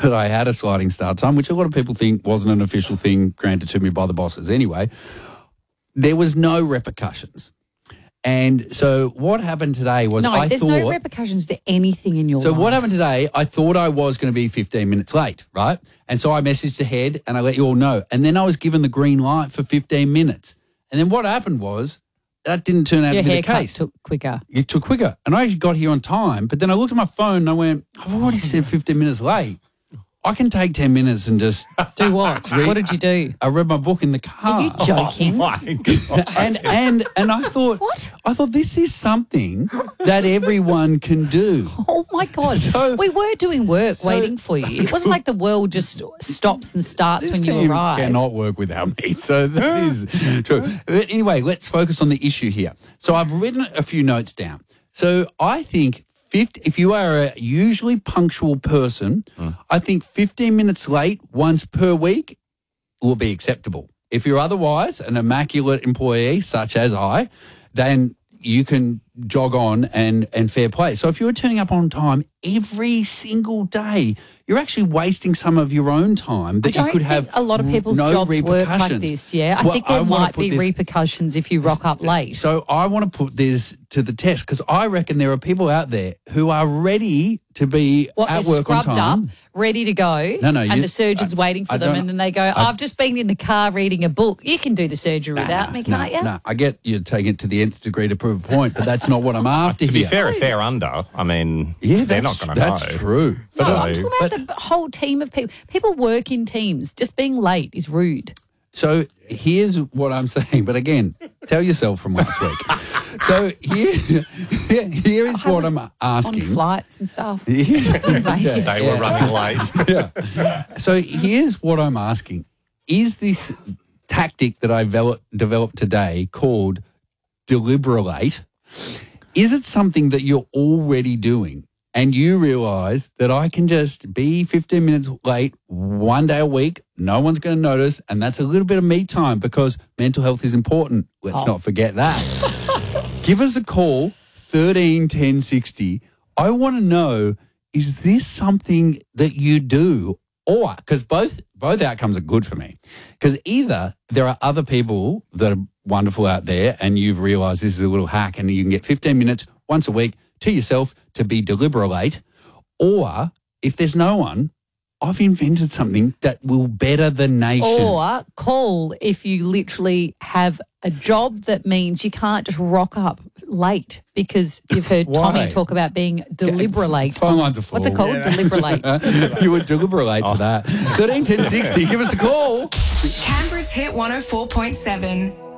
that I had a sliding start time, which a lot of people think wasn't an official thing granted to me by the bosses anyway, there was no repercussions. And so what happened today was there's no repercussions to anything in your life. So what happened today, I thought I was going to be 15 minutes late, right? And so I messaged ahead and I let you all know. And then I was given the green light for 15 minutes. And then what happened was that didn't turn out to be the case. Your haircut took quicker. It took quicker. And I actually got here on time. But then I looked at my phone and I went, I've already said 15 minutes late. I can take 10 minutes and just... Do what? What did you do? I read my book in the car. Are you joking? Oh, my God. and I thought... What? I thought this is something that everyone can do. Oh, my God. So- we were doing work waiting for you. It wasn't like the world just stops and starts This when you team arrive. cannot work without me. So that is true. But anyway, let's focus on the issue here. So I've written a few notes down. So I think... if you are a usually punctual person, I think 15 minutes late once per week will be acceptable. If you're otherwise an immaculate employee, such as I, then you can jog on and fair play. So if you're turning up on time every single day, you're actually wasting some of your own time that you could have. A lot of people's no jobs work like this, yeah. I think there might be repercussions if you rock up late. So I want to put this to the test because I reckon there are people out there who are ready to be at work on scrubbed time. up, ready to go, and the surgeon's waiting for them, and then they go, I've just been in the car reading a book. You can do the surgery without me, can't you? No, I get you taking it to the nth degree to prove a point, but that's not what I'm after To be here. fair, if they're under, I mean, Yeah, they're not going to know. That's true. No, So- I'm talking about the whole team of people. People work in teams. Just being late is rude. So here's what I'm saying, but again, tell yourself from last week. So here is what I'm asking. On flights and stuff. They were running late. So here's what I'm asking. Is this tactic that I developed today called deliberate, is it something that you're already doing and you realise that I can just be 15 minutes late one day a week, no one's going to notice, and that's a little bit of me time because mental health is important. Let's not forget that. Give us a call, 13 10 60. I want to know, is this something that you do? Or, because both outcomes are good for me. Because either there are other people that are wonderful out there and you've realised this is a little hack and you can get 15 minutes once a week to yourself to be deliberate. Or if there's no one, I've invented something that will better the nation. Or call if you literally have a job that means you can't just rock up late because you've heard Tommy talk about being deliberate. Phone lines are full. What's it called? Yeah. Deliberate. You would deliberate to that. 13 10 60. Give us a call. Canberra's Hit 104.7.